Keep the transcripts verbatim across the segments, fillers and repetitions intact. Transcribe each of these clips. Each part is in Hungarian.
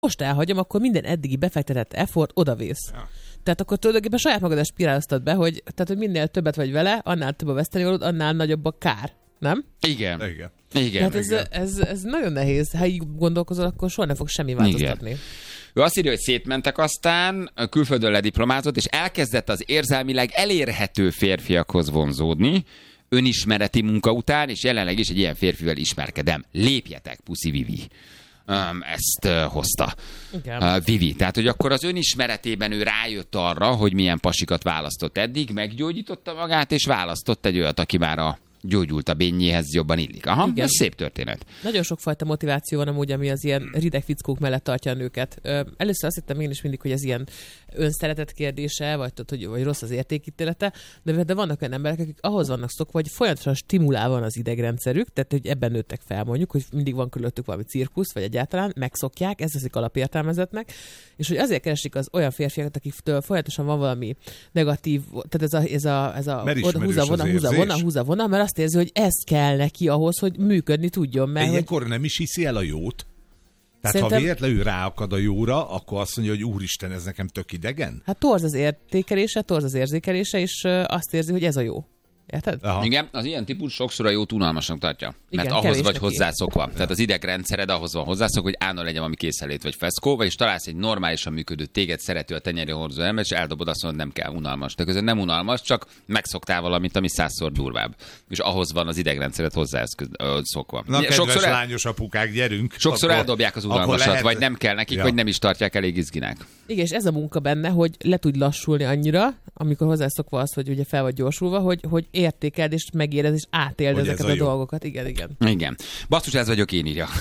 most elhagyom, akkor minden eddigi befektetett effort odavész. Ja. Tehát akkor tulajdonképpen saját magadat spiráloztad be, hogy, tehát, hogy minél többet vagy vele, annál több a vesztenivalód, annál nagyobb a kár. Nem? Igen. Igen. Igen. Tehát ez, igen. Ez, ez nagyon nehéz. Ha így gondolkozol, akkor soha nem fog semmi változtatni. Igen. Ő azt írja, hogy szétmentek aztán, külföldön lediplomázott, és elkezdett az érzelmileg elérhető férfiakhoz vonzódni, önismereti munka után, és jelenleg is egy ilyen férfivel ismerkedem. Lépjetek, puszi Vivi. Um, ezt uh, hozta uh, Vivi. Tehát, hogy akkor az önismeretében ő rájött arra, hogy milyen pasikat választott eddig, meggyógyította magát, és választott egy olyat, aki már a gyógyult a bénjéhez, jobban illik. Aha, igen. Ez szép történet. Nagyon sokfajta motiváció van amúgy, ami az ilyen rideg fickók mellett tartja a nőket. Először azt hittem én is mindig, hogy ez ilyen önszeretet kérdése, vagy, hogy, vagy rossz az értékítélete, de, de vannak olyan emberek, akik ahhoz vannak szokva, hogy folyamatosan stimulál van az idegrendszerük, tehát hogy ebben nőttek fel mondjuk, hogy mindig van körülöttük valami cirkusz, vagy egyáltalán megszokják, ez teszik alapértelmezetnek, és hogy azért keresik az olyan férfiakat, akiktől folyamatosan van valami negatív, tehát ez a, ez a, ez a oda húza vona, húza vona, húza vona, mert azt érzi, hogy ez kell neki ahhoz, hogy működni tudjon. Mert ilyenkor hogy... nem is hiszi el a jót? Tehát Szerintem... ha véletlenül ráakad a jóra, akkor azt mondja, hogy úristen, ez nekem tök idegen? Hát torz az értékelése, torz az érzékelése, és azt érzi, hogy ez a jó. Érted? Aha. Igen, az ilyen típus sokszor a jót unalmasnak tartja. Mert igen, ahhoz vagy neki. hozzászokva. Ja. Tehát az idegrendszered ahhoz van hozzászokva, hogy állandóan legyen valami készhelét vagy feszkó, vagyis találsz egy normálisan működő, téged szerető, a tenyeri hordozó ember, és eldobod azt mondod, nem kell unalmas. De közben nem unalmas, csak megszoktál valamit, ami százszor durvább. És ahhoz van az idegrendszered hozzászokva. Na, kedves sokszor el... lányos apukák, gyerünk. Sokszor akkor, eldobják az unalmasat, lehet... vagy nem kell nekik, ja. vagy nem is tartják elég izginek. Igen, és ez a munka benne, hogy le tudj lassulni annyira, amikor hozzászokva az, hogy ugye fel vagy gyorsulva, hogy, hogy értékeld és megérez és átéld hogy ezeket ez a, a dolgokat. Igen, igen. Igen. Basszus, ez vagyok én, írja.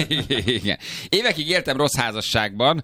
Igen. Évekig éltem rossz házasságban,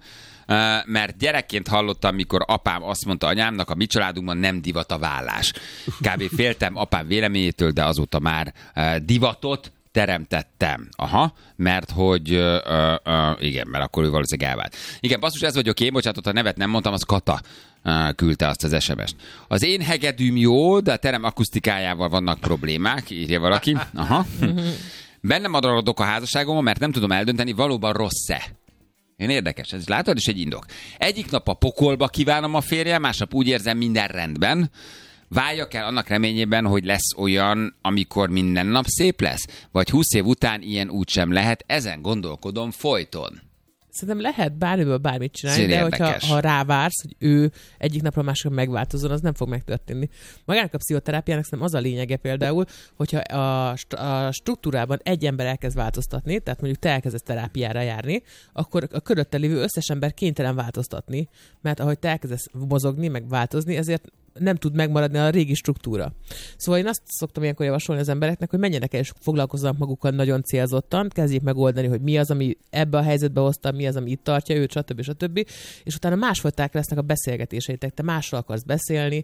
mert gyerekként hallottam, mikor apám azt mondta anyámnak, a mi családunkban nem divat a vállás. Kb. Féltem apám véleményétől, de azóta már divatot teremtettem. Aha, mert hogy uh, uh, igen, mert akkor ő valószínűleg elvált. Igen, basszus, ez vagyok én, bocsánat, a nevet nem mondtam, az Kata uh, küldte azt az es em est. Az én hegedűm jó, de a terem akusztikájával vannak problémák, írja valaki. Aha. Bennem maradok a házasságomban, mert nem tudom eldönteni, valóban rossz-e. Én érdekes, ez látod, is egy indok. Egyik nap a pokolba kívánom a férjem, másnap úgy érzem, minden rendben. Váljak el annak reményében, hogy lesz olyan, amikor minden nap szép lesz? Vagy húsz év után ilyen úgysem lehet, ezen gondolkodom folyton. Szerintem lehet bármiből bármit csinálni, Szépen de érdekes. hogyha ha rávársz, hogy ő egyik napra másikra megváltozzon, az nem fog megtörténni. Magának a pszichoterápiának szerintem az a lényege például, hogyha a, a struktúrában egy ember elkezd változtatni, tehát mondjuk te elkezdesz terápiára járni, akkor a körülötted lévő összes ember kénytelen változtatni, mert ahogy te elkezdesz mozogni, meg változni, ezért nem tud megmaradni a régi struktúra. Szóval én azt szoktam ilyenkor javasolni az embereknek, hogy menjenek el és foglalkozzanak magukkal nagyon célzottan, kezdjék megoldani, hogy mi az, ami ebbe a helyzetbe hozta, mi az, ami itt tartja őt, stb. stb. És utána másfajták lesznek a beszélgetéseitek. Te másról akarsz beszélni,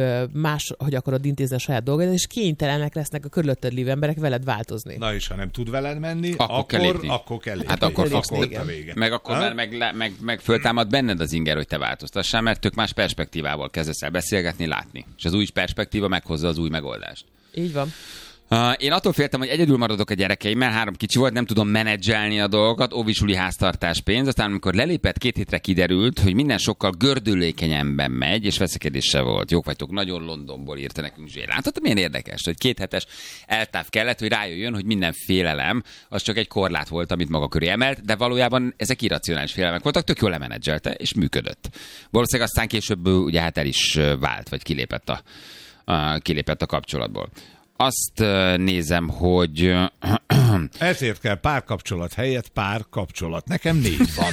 más, hogy akarod intézni a saját dolgodat, és kénytelenek lesznek a körülötted lévő emberek veled változni. Na és ha nem tud veled menni, akkor, akkor kell lépni. Akkor kell lépni. Hát akkor fogsz lépni. Meg akkor meg, meg, meg, meg föltámad benned az inger, hogy te változtassál, mert tök más perspektívával kezdesz el beszélgetni, látni. És az új perspektíva meghozza az új megoldást. Így van. Uh, én attól féltem, hogy egyedül maradok a gyerekeimmel, három kicsi volt, nem tudom menedzselni a dolgokat, óvisuli háztartás pénz, aztán amikor lelépett, két hétre kiderült, hogy minden sokkal gördülékenyebben megy, és veszekedéssel volt. Jók vagytok, nagyon Londonból írta nekünk Zsé. Látod, milyen érdekes, hogy két hetes eltáv kellett, hogy rájöjjön, hogy minden félelem, az csak egy korlát volt, amit maga köré emelt, de valójában ezek irracionális félelmek voltak, tök jól lemenedzselte, és működött. Valószínűleg aztán később ugye hát el is vált, vagy kilépett a, a, kilépett a kapcsolatból. Azt nézem, hogy... Ezért kell párkapcsolat helyett párkapcsolat. Nekem négy van.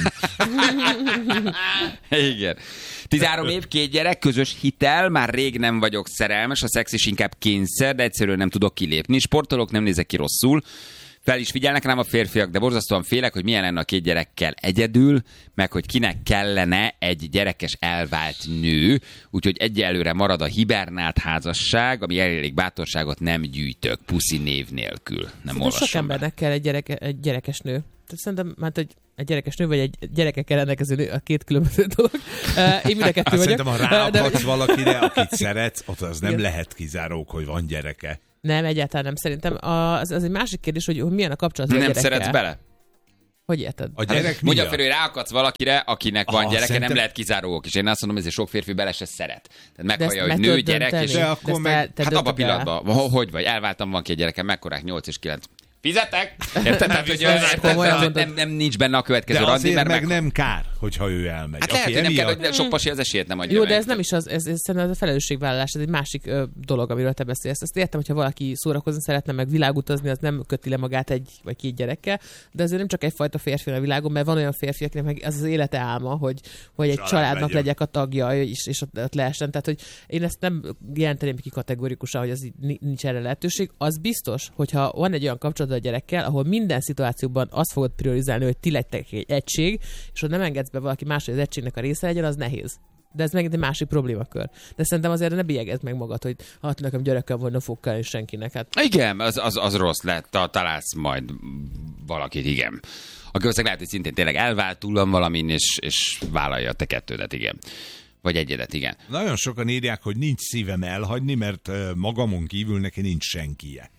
Igen. tizenhárom év, két gyerek, közös hitel, már rég nem vagyok szerelmes, a szex is inkább kényszer, de egyszerűen nem tudok kilépni. Sportolok, nem nézek ki rosszul. Fel is figyelnek rám a férfiak, de borzasztóan félek, hogy milyen lenne a két gyerekkel egyedül, meg hogy kinek kellene egy gyerekes elvált nő, úgyhogy egyelőre marad a hibernált házasság, ami elég bátorságot nem gyűjtök, puszi név nélkül. Nem olvasom. Sok embernek kell egy, gyereke, egy gyerekes nő. Tehát szerintem, hát, hogy egy gyerekes nő, vagy egy gyerekekkel rendelkező nő, a két különböző dolog. Én mind a kettő vagyok. Szerintem, ha ráakadsz de... valakire, akit szeretsz, ott az nem igen. lehet kizárók, hogy van gyereke. Nem, egyáltalán nem. Szerintem az, az egy másik kérdés, hogy milyen a kapcsolat a nem gyerekkel. szeretsz bele? Hogy érted? A gyerek Hát, mondja miatt. fel, hogy ráakadsz valakire, akinek van Ah, gyereke, szerintem- nem lehet kizárók. És én azt mondom, ezért sok férfi bele se szeret. Tehát De meghallja, ezt hogy meg nő, tudod gyerek, dönteni. és... De De akkor ezt meg- el- te Hát abban a döntöd el. pillanatban, ho- hogy vagy, elváltam, van két gyerekem, mekkorák, nyolc és kilenc. Fizettek? Érted? Tehát, hogy Ez érted? komolyan Tehát mondod. nem, nem, nincs benne a következő De randi, azért mert meg meg... nem kár, hogyha ő elmegy. Hát lehet, Aki hogy nem kell, emiatt- hogy sok pasi az esélyt nem adja Jó, meg. de ez nem is az, ez, ez szerintem ez a felelősségvállalás, ez egy másik ö, dolog, amiről te beszélsz. Ezt értem, hogyha valaki szórakozni szeretne, meg világutazni, az nem köti le magát egy vagy két gyerekkel, de azért nem csak egyfajta férfi a világon, mert van olyan férfi, akinek meg az az élete álma, hogy, hogy egy Család családnak legyen. legyek a tagja, és, és ott, ott lehessen. Tehát, hogy én ezt nem jelenteném ki kategorikusan, hogy az így ni- nincs erre lehetőség. Az biztos, hogyha van egy olyan kapcsolat a gyerekkel, ahol minden szituációban azt fogod priorizálni, hogy ti lettek egy egység, és ott nem engedsz be valaki más, hogy az egységnek a része legyen, az nehéz. De ez megint egy másik problémakör. De szerintem azért ne bélyegezd meg magad, hogy hát nekem gyerekem van, ne fog kelleni senkinek. Hát Igen, az, az, az rossz lehet, ta- találsz majd valakit, igen. Aki valószínűleg lehet, hogy szintén tényleg elvált túlon valamin, és, és vállalja a te kettődet, igen. Vagy egyedet, igen. Nagyon sokan írják, hogy nincs szívem elhagyni, mert ö, magamon kívül neki nincs senkije.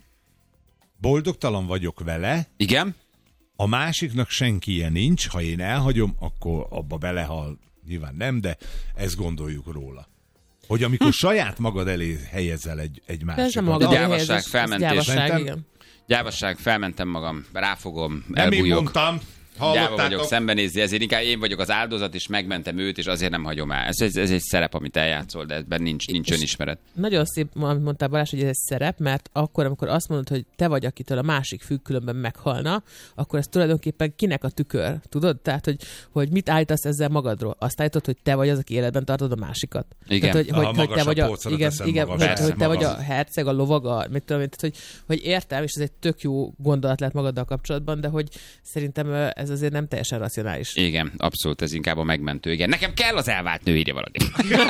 Boldogtalan vagyok vele, Igen? a másiknak senkije nincs, ha én elhagyom, akkor abba belehal. Nyilván nem, de ezt gondoljuk róla. Hogy amikor saját magad elé helyezel egy, egy ez másikat. nem maga Gyávasság, helyezés, ez felmentés. gyávasság, Szerintem- igen. Gyávasság, felmentem magam, ráfogom, Nem én elbújok. mondtam, Gyáva vagyok, hallottátok? szembenézni, ezért inkább én vagyok az áldozat, és megmentem őt, és azért nem hagyom el. Ez, ez, ez egy szerep, amit eljátszol, de ebben nincs, nincs És- önismeret. Nagyon szép, amit mondtál Balázs, hogy ez egy szerep, mert akkor, amikor azt mondod, hogy te vagy, akitől a másik függ, különben meghalna, akkor ez tulajdonképpen kinek a tükör, tudod? Tehát, hogy, hogy mit állítasz ezzel magadról? Azt állítod, hogy te vagy az, aki életben tartod a másikat. Igen. Tehát, hogy, Ha hogy, hogy te magasabb vagy a, polcra igen, teszem igen, magam, hogy, persze, hogy te vagy magam. a herceg, a lovaga, mit tudom én, tehát, hogy, hogy értem, és ez egy tök jó gondolat lehet magaddal kapcsolatban, de hogy szerintem ö, ez azért nem teljesen racionális. Igen, abszolút, ez inkább a megmentő. Igen. Nekem kell az elvált nő, írja valaki.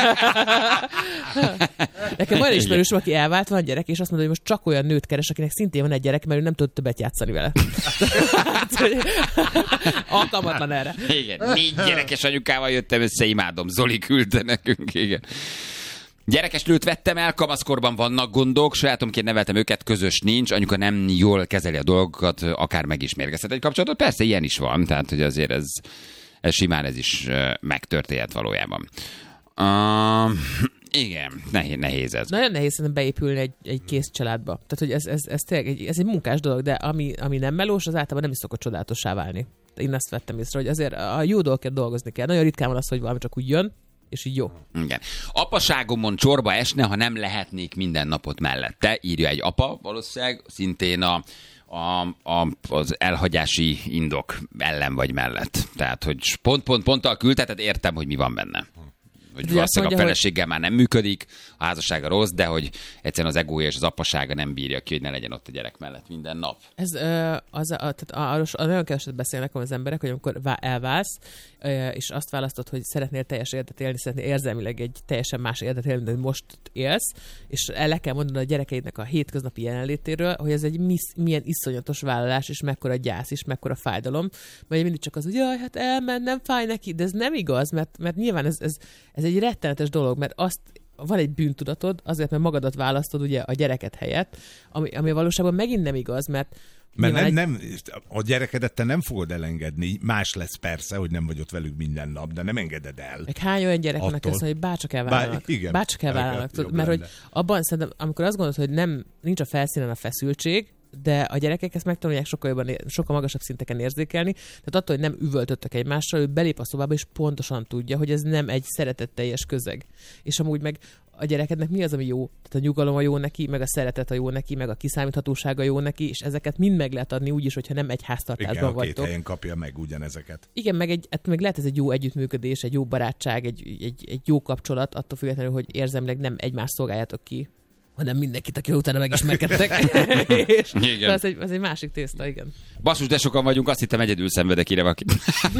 Nekem olyan ismerős, aki elvált, van gyerek, és azt mondja, hogy most csak olyan nőt keres, akinek szintén van egy gyerek, mert ő nem tud többet játszani vele. Hát, hogy alkalmatlan erre. Igen, négy gyerekes anyukával jöttem össze, imádom. Zoli küldte nekünk, igen. Gyerekes nőt vettem el, kamaszkorban vannak gondok, sajátomként neveltem őket, közös nincs, anyuka nem jól kezeli a dolgokat, akár meg is mérgezhet egy kapcsolatot. Persze, ilyen is van, tehát hogy azért ez, ez simán ez is uh, megtörténhet valójában. Uh, igen, nehéz, nehéz ez. Nagyon nehéz szerintem beépülni egy, egy kész családba. Tehát, hogy ez, ez, ez tényleg egy, ez egy munkás dolog, de ami, ami nem melós, az általában nem is szokott csodálatossá válni. Én azt vettem észre, hogy azért a jó dolgokért dolgozni kell. Nagyon ritkán van az, hogy valami csak úgy jön, és így jó. Igen. Apaságomon csorba esne, ha nem lehetnék minden napot mellette, írja egy apa, valószínűleg szintén a, a, a, az elhagyási indok ellen vagy mellett. Tehát, hogy pont-pont-ponttal küldheted, értem, hogy mi van benne. Hogy De azt valószínűleg a mondja, feleséggel már nem működik, a házassága rossz, de hogy egyszerűen az egója és az apasága nem bírja ki, hogy ne legyen ott a gyerek mellett minden nap. Ez ö, az, a, tehát arról a, nagyon keveset beszélnek az emberek, hogy amikor vá- elválsz, ö, és azt választod, hogy szeretnél teljes életet élni, szeretnél érzelmileg egy teljesen más életet élni, mint most élsz, és el le kell mondani a gyerekeidnek a hétköznapi jelenlétéről, hogy ez egy misz, milyen iszonyatos vállalás, és mekkora gyász, és mekkora fájdalom, mert mindig csak az, hogy jaj, hát elment, nem fáj neki, de ez nem igaz, mert, mert nyilván ez, ez, ez egy rettenetes dolog, mert azt van egy bűntudatod, azért, mert magadat választod ugye a gyereket helyett, ami, ami a valóságban megint nem igaz, mert Mert nem, egy... nem, a gyerekedet te nem fogod elengedni. Más lesz persze, hogy nem vagy ott velük minden nap, de nem engeded el. Meg hány olyan gyerek van, aki Attól. azt mondja, hogy bárcsak elvállalnak. Bár- igen. Bárcsak elvállalnak. Jobb Mert hogy lenne. abban szerintem, amikor azt gondolod, hogy nem, nincs a felszínen a feszültség, de a gyerekek ezt megtanulják sokkal jobban, sokkal magasabb szinteken érzékelni. Tehát attól, hogy nem üvöltöttek egymással, ő belép a szobába, és pontosan tudja, hogy ez nem egy szeretetteljes közeg. És amúgy meg a gyerekednek mi az, ami jó? Tehát a nyugalom a jó neki, meg a szeretet a jó neki, meg a kiszámíthatósága jó neki, és ezeket mind meg lehet adni úgy is, hogyha nem egy Igen, háztartásban a két vagytok. helyen kapja meg ugyanezeket. Igen, meg, egy, hát meg lehet ez egy jó együttműködés, egy jó barátság, egy, egy, egy jó kapcsolat, attól függetlenül, hogy érzemleg nem egymást szolgáljátok ki, hanem mindenkit, aki utána megismerkedtek. És Igen. ez egy, ez egy másik tészta, igen. Basszus, de sokan vagyunk, azt hittem egyedül szenvedek, írja valaki.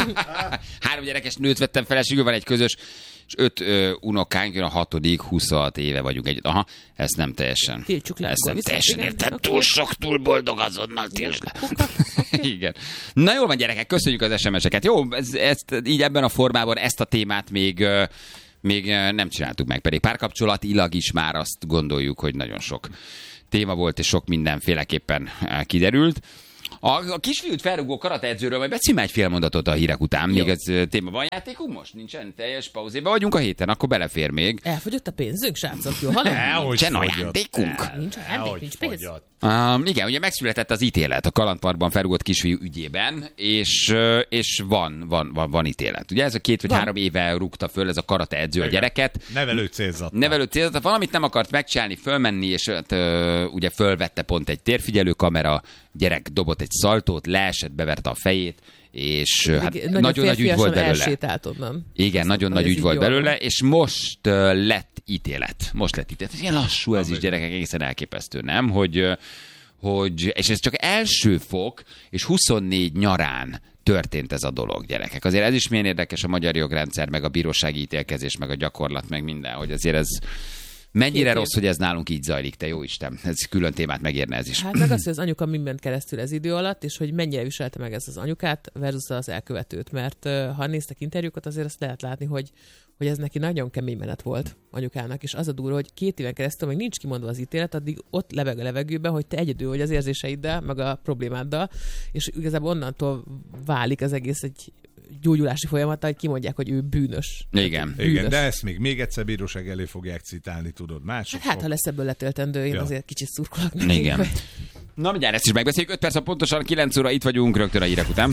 Három gyerekes nőt vettem feleségül, van egy közös, és öt ö, unokánk, jön a hatodik, huszonhat éve vagyunk együtt. Aha, ezt nem teljesen. Tiltsuk le, Ezt akkor nem viszont, teljesen igen. értem. Oké. Túl sok, túl boldog, azonnal tiltsd le. Igen. Na jól van, gyerekek, köszönjük az es em es-eket. Jó, ez, ezt, így ebben a formában ezt a témát még, ö, még ö, nem csináltuk meg, pedig párkapcsolatilag is már azt gondoljuk, hogy nagyon sok téma volt, és sok mindenféleképpen ö, kiderült. A, a kisfiút felrúgó karateedzőről majd beszélj egy fél mondatot a hírek után. Még ez téma. Van játékunk most? Nincsen teljes pauzéban vagyunk a héten, akkor belefér még. Elfogyott a pénzünk, srácok, jó? Hallom? Nincsen ajándékunk. Nincs ajándék, nincs pénz. Um, igen, ugye megszületett az ítélet a Kalandparkban felrúgott kisfiú ügyében, és, és van, van, van, van ítélet. Ugye ez a két vagy van. három éve rúgta föl ez a karateedző a gyereket. Nevelő célzat. Nevelő célzat. Valamit nem akart megcsinálni, fölmenni, és hát, ugye fölvette pont egy térfigyelő kamera, gyerek dobott egy szaltót, leesett, beverte a fejét, és igen, hát nagyon, nagyon nagy ügy volt belőle. Onnan. Igen, nagyon nagy ügy volt jól. belőle, és most uh, lett ítélet. Most lett ítélet. Ez ilyen lassú ez is, gyerekek, egészen elképesztő, nem? Hogy, hogy, és ez csak első fok, és huszonnégy nyarán történt ez a dolog, gyerekek. Azért ez is milyen érdekes a magyar jogrendszer, meg a bírósági ítélkezés, meg a gyakorlat, meg minden, hogy azért ez mennyire Két rossz, év. hogy ez nálunk így zajlik, te jó Isten. Ez külön témát megérne ez is. Hát meg az, hogy az anyuka mindent keresztül ez idő alatt, és hogy mennyire viselte meg ez az anyukát versus az elkövetőt. Mert uh, ha néztek interjúkat, azért azt lehet látni, hogy, hogy ez neki nagyon kemény menet volt anyukának, és az a durva, hogy két éven keresztül még nincs kimondva az ítélet, addig ott lebeg a levegőben, hogy te egyedül vagy az érzéseiddel, meg a problémáddal, és igazából onnantól válik az egész egy gyógyulási folyamata, hogy kimondják, hogy ő bűnös. Igen. Bűnös. Igen, de ezt még, még egyszer bíróság elé fogják citálni, tudod, mások. Hát, hát ha lesz ebből letöltendő, én ja. azért kicsit szurkolok neki. Igen. Hogy... Na, mindjárt ezt is megbeszéljük. öt perc a pontosan, kilenc óra itt vagyunk rögtön a hírek után.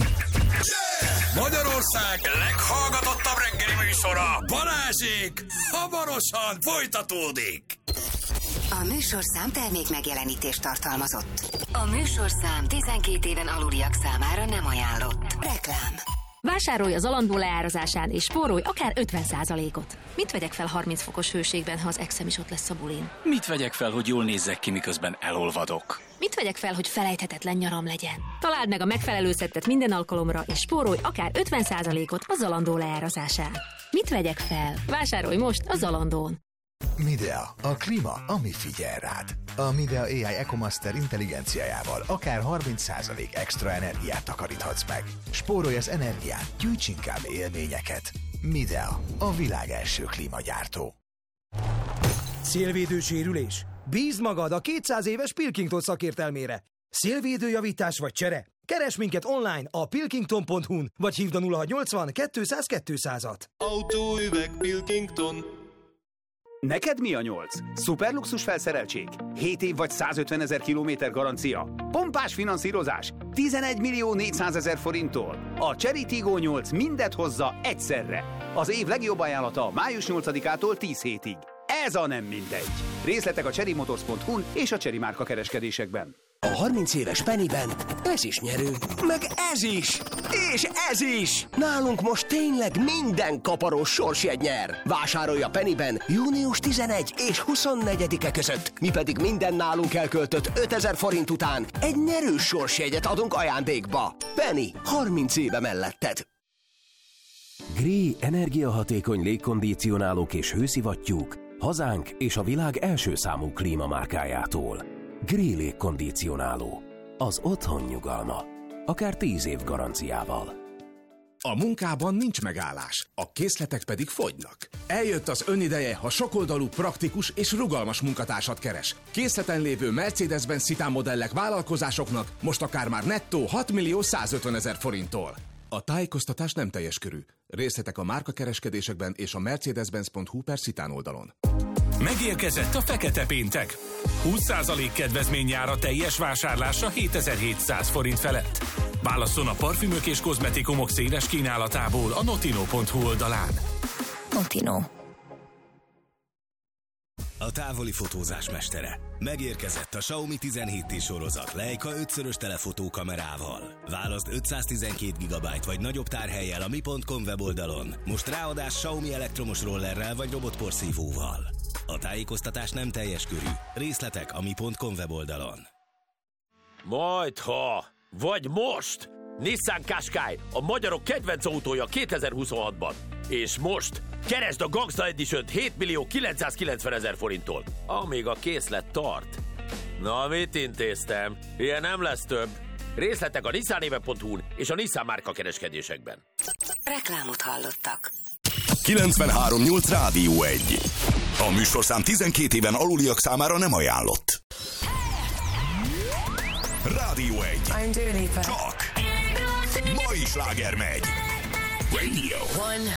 Magyarország leghallgatottabb reggeli műsora, Balázsék, hamarosan folytatódik. A műsorszám termék megjelenítést tartalmazott. A műsorszám tizenkét éven aluliak számára nem ajánlott. Reklám. Vásárolj az Zalando leárazásán és spórolj akár ötven százalékot. Mit vegyek fel harminc fokos hőségben, ha az exem is ott lesz a bulin? Mit vegyek fel, hogy jól nézzek ki, miközben elolvadok? Mit vegyek fel, hogy felejthetetlen nyaram legyen? Találd meg a megfelelő szettet minden alkalomra, és spórolj akár ötven százalékot a Zalando leárazásán. Mit vegyek fel? Vásárolj most a Zalandón. Midea, a klíma, ami figyel rád. A Midea á i EcoMaster intelligenciájával akár harminc százalék extra energiát takaríthatsz meg. Spórolj az energián, gyűjts inkább élményeket. Midea, a világ első klímagyártó. Szélvédő sérülés? Bízd magad a kétszáz éves Pilkington szakértelmére. Szélvédőjavítás vagy csere? Keres minket online a pilkington pont hu-n, vagy hívd a nulla hatszáznyolcvan kétszáz kétszázat. Autóüveg Pilkington. Neked mi a nyolc? Szuperluxus felszereltség? hét év vagy százötvenezer kilométer garancia? Pompás finanszírozás? tizenegy millió négyszázezer forinttól? A Chery Tiggo nyolc mindet hozza egyszerre. Az év legjobb ajánlata május nyolcadikától tíz hétig. Ez a nem mindegy. Részletek a chery motors pont hu-n és a Chery márka kereskedésekben. A harminc éves Pennyben ez is nyerő, meg ez is, és ez is! Nálunk most tényleg minden kaparós sorsjegy nyer. Vásárolj a Pennyben június tizenegy és huszonnegyedike között. Mi pedig minden nálunk elköltött ötezer forint után egy nyerős sorsjegyet adunk ajándékba. Penny, harminc éve melletted. Gree energiahatékony légkondicionálók és hőszivattyúk hazánk és a világ első számú klímamárkájától. Gree légkondicionáló. Az otthon nyugalma. Akár tíz év garanciával. A munkában nincs megállás, a készletek pedig fogynak. Eljött az önideje, ha sokoldalú, praktikus és rugalmas munkatársat keres. Készleten lévő Mercedes-Benz Citan modellek vállalkozásoknak most akár már nettó hat millió százötvenezer forinttól. A tájékoztatás nem teljes körű. Részletek a márkakereskedésekben és a mercedes-benz pont hu per Citan oldalon. Megérkezett a Fekete Péntek. húsz százalék kedvezmény jár a teljes vásárlásra hétezer-hétszáz forint felett. Válasszon a parfümök és kozmetikumok széles kínálatából a notino pont hu oldalán. Notino. A távoli fotózás mestere. Megérkezett a Xiaomi tizenhét T sorozat Leica ötszörös telefotókamerával. Válaszd ötszáztizenkét gigabyte vagy nagyobb tárhellyel a mi pont com weboldalon. Most ráadás Xiaomi elektromos rollerrel vagy robotporszívóval. A tájékoztatás nem teljes körű. Részletek a mi pont com weboldalon. Majdha, vagy most! Nissan Qashqai, a magyarok kedvenc autója kétezer-huszonhatban. És most keresd a Gangsta Edition-t hét millió kilencszázkilencvenezer forinttól, amíg a készlet tart. Na, mit intéztem? Ilyen nem lesz több. Részletek a nissan éve pont hu-n és a Nissan márka kereskedésekben. Reklámot hallottak. kilencvenhárom nyolc Rádió egy. A műsorszám tizenkét éven aluliak számára nem ajánlott. Rádió Rádió egy. I'm Dua Lipa. Csak mai sláger megy. Radio One.